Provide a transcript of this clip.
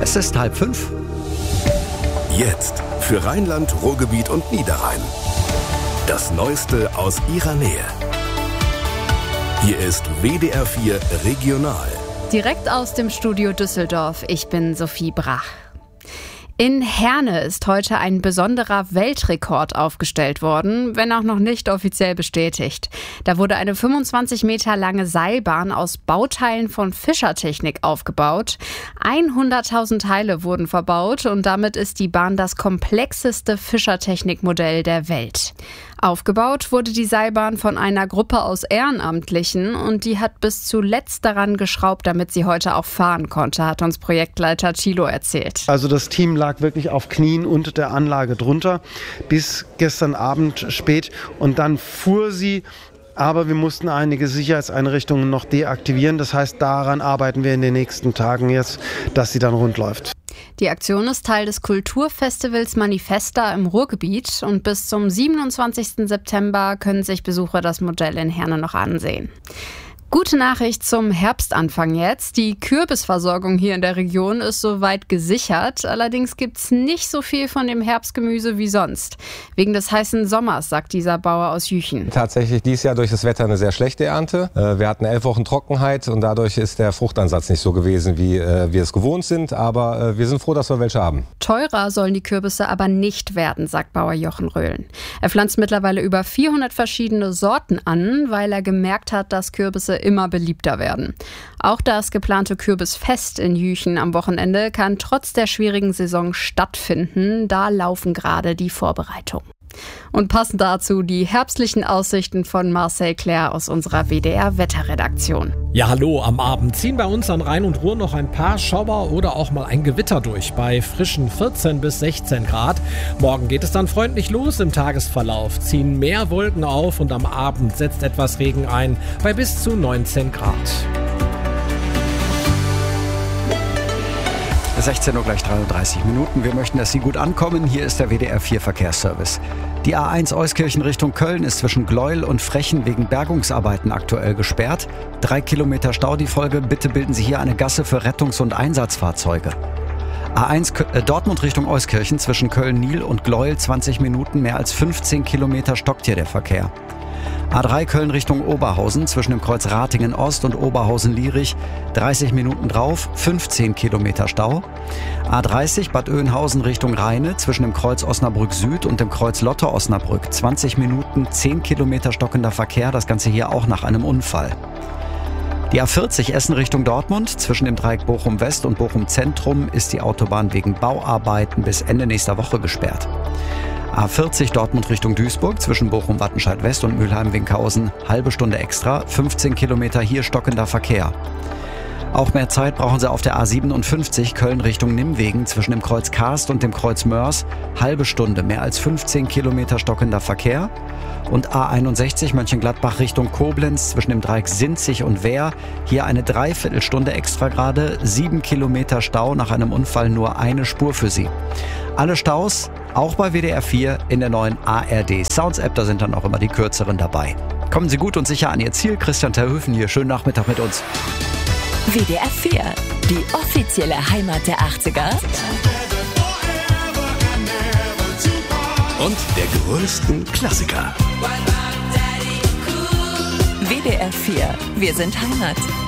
Es ist 4:30. Jetzt für Rheinland, Ruhrgebiet und Niederrhein. Das Neueste aus ihrer Nähe. Hier ist WDR 4 Regional. Direkt aus dem Studio Düsseldorf. Ich bin Sophie Brach. In Herne ist heute ein besonderer Weltrekord aufgestellt worden, wenn auch noch nicht offiziell bestätigt. Da wurde eine 25 Meter lange Seilbahn aus Bauteilen von Fischertechnik aufgebaut. 100.000 Teile wurden verbaut und damit ist die Bahn das komplexeste Fischertechnikmodell der Welt. Aufgebaut wurde die Seilbahn von einer Gruppe aus Ehrenamtlichen und die hat bis zuletzt daran geschraubt, damit sie heute auch fahren konnte, hat uns Projektleiter Thilo erzählt. Also das Team lag wirklich auf Knien unter der Anlage drunter bis gestern Abend spät und dann fuhr sie. Aber wir mussten einige Sicherheitseinrichtungen noch deaktivieren. Das heißt, daran arbeiten wir in den nächsten Tagen jetzt, dass sie dann rund läuft. Die Aktion ist Teil des Kulturfestivals Manifesta im Ruhrgebiet und bis zum 27. September können sich Besucher das Modell in Herne noch ansehen. Gute Nachricht zum Herbstanfang jetzt. Die Kürbisversorgung hier in der Region ist soweit gesichert. Allerdings gibt's nicht so viel von dem Herbstgemüse wie sonst. Wegen des heißen Sommers, sagt dieser Bauer aus Jüchen. Tatsächlich dieses Jahr durch das Wetter eine sehr schlechte Ernte. Wir hatten 11 Wochen Trockenheit und dadurch ist der Fruchtansatz nicht so gewesen, wie wir es gewohnt sind. Aber wir sind froh, dass wir welche haben. Teurer sollen die Kürbisse aber nicht werden, sagt Bauer Jochen Röhlen. Er pflanzt mittlerweile über 400 verschiedene Sorten an, weil er gemerkt hat, dass Kürbisse immer beliebter werden. Auch das geplante Kürbisfest in Jüchen am Wochenende kann trotz der schwierigen Saison stattfinden. Da laufen gerade die Vorbereitungen. Und passend dazu die herbstlichen Aussichten von Marcel Claire aus unserer WDR-Wetterredaktion. Ja, hallo, am Abend ziehen bei uns an Rhein und Ruhr noch ein paar Schauer oder auch mal ein Gewitter durch, bei frischen 14 bis 16 Grad. Morgen geht es dann freundlich los im Tagesverlauf, ziehen mehr Wolken auf und am Abend setzt etwas Regen ein, bei bis zu 19 Grad. 16 Uhr gleich 33 Minuten. Wir möchten, dass Sie gut ankommen. Hier ist der WDR 4 Verkehrsservice. Die A1 Euskirchen Richtung Köln ist zwischen Gleuel und Frechen wegen Bergungsarbeiten aktuell gesperrt. 3 Kilometer Stau die Folge. Bitte bilden Sie hier eine Gasse für Rettungs- und Einsatzfahrzeuge. A1 Dortmund Richtung Euskirchen zwischen Köln-Niel und Gleuel 20 Minuten. Mehr als 15 Kilometer stockt hier der Verkehr. A3 Köln Richtung Oberhausen zwischen dem Kreuz Ratingen-Ost und Oberhausen-Lierich 30 Minuten drauf, 15 Kilometer Stau. A30 Bad Oeynhausen Richtung Rheine zwischen dem Kreuz Osnabrück-Süd und dem Kreuz Lotte-Osnabrück 20 Minuten, 10 Kilometer stockender Verkehr, das Ganze hier auch nach einem Unfall. Die A40 Essen Richtung Dortmund zwischen dem Dreieck Bochum-West und Bochum-Zentrum ist die Autobahn wegen Bauarbeiten bis Ende nächster Woche gesperrt. A40 Dortmund Richtung Duisburg zwischen Bochum-Wattenscheid-West und Mülheim-Winkhausen, halbe Stunde extra, 15 Kilometer hier stockender Verkehr. Auch mehr Zeit brauchen Sie auf der A57 Köln Richtung Nimwegen zwischen dem Kreuz Karst und dem Kreuz Mörs, halbe Stunde, mehr als 15 Kilometer stockender Verkehr. Und A61 Mönchengladbach Richtung Koblenz zwischen dem Dreieck Sinzig und Wehr, hier eine Dreiviertelstunde extra gerade, 7 Kilometer Stau, nach einem Unfall nur eine Spur für Sie. Alle Staus, auch bei WDR 4 in der neuen ARD Sounds App, da sind dann auch immer die kürzeren dabei. Kommen Sie gut und sicher an Ihr Ziel. Christian Terhöfen hier, schönen Nachmittag mit uns. WDR 4, die offizielle Heimat der 80er. Und der größten Klassiker. WDR 4, wir sind Heimat.